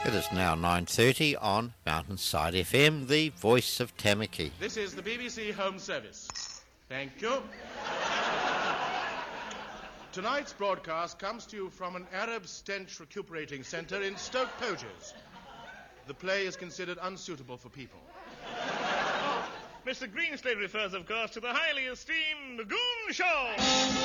It is now 9:30 on Mountainside FM, the voice of Tamaki. This is the BBC Home Service. Thank you. Tonight's broadcast comes to you from an Arab stench recuperating centre in Stoke Poges. The play is considered unsuitable for people. Mr. Greenslade refers, of course, to the highly esteemed Goon Show.